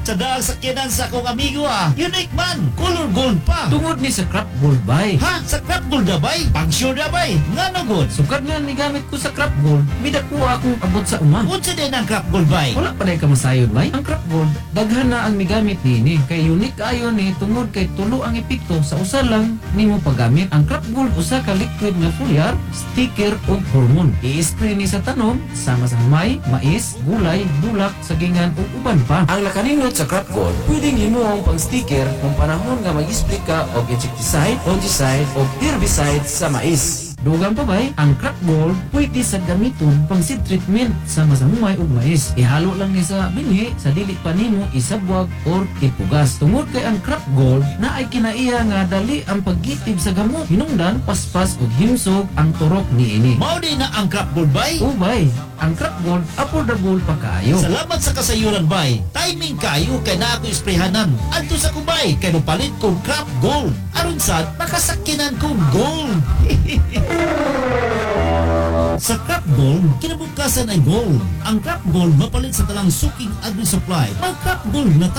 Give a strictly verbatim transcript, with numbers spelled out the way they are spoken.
sa daang sakyanan sa akong amigo ah. Unique man, color gold pa. Tungod ni sa crop gold bay. Ha? Sa crop gold na bay? Pang sure na bay? Nga no good? Sukad nga ni gamit ko sa crop gold, mida ko akong abot sa uma. Unsa din ang crop gold bay? Wala pa na ka masayod bay. Ang crop gold, daghan na ang migamit nini. Kay unique ayo ni tungod kay tulo ang epekto sa usa lang nimo paggamit. Ang crop gold usa ka liquid nga foliar, sticker ug hormone. I-spray ni sa tanom sama sa humay, mais, gulay, bulak, sagingan ug uban pa. Ang lakaninot sa crop gold, pwedeng himuong pang sticker kung panahon nga mag-spray ka og insecticide, fungicide o herbicide sa mais. Dugang pa bay, ang crop gold pwede sa gamiton pang seed treatment sama sa humay ug mais. Ihalo lang ni sa binhi sa dili pa nimo isabwag or ipugas. Tungod kay ang crop gold na ay kinaiya nga dali ang paggitib sa gamot. Hinungdan, paspas ug himsog ang turok niini. Mao din na ang crop gold bay? Ubay, ang crop gold affordable pa kaayo. Salamat sa kasayuran bay. Timing kayo kay na ako isprehanan. Adto sa kubay kay mupalit kong crop gold. Aron sad makasakyanan kong gold. Sa crop gold, kinabukasan ay gold. Ang crop gold mapalit sa talang suking agri-supply. Mag crop gold na ta.